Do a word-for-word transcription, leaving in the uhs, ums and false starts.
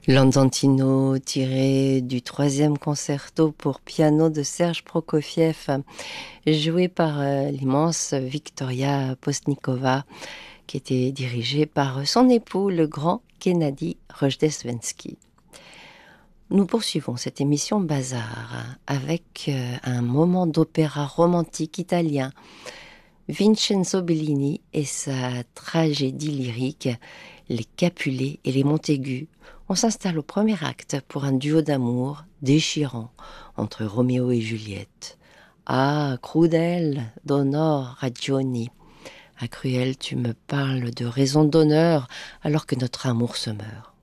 L'Andantino tiré du troisième concerto pour piano de Serge Prokofiev, joué par euh, l'immense Victoria Postnikova, qui était dirigée par son époux, le grand Gennady Rojdestvenski. Nous poursuivons cette émission Bazar avec euh, un moment d'opéra romantique italien, Vincenzo Bellini et sa tragédie lyrique, Les Capulets et les Montaigu. On s'installe au premier acte pour un duo d'amour déchirant entre Roméo et Juliette. Ah, crudel d'honneur ragioni. Ah, cruel, tu me parles de raison d'honneur alors que notre amour se meurt.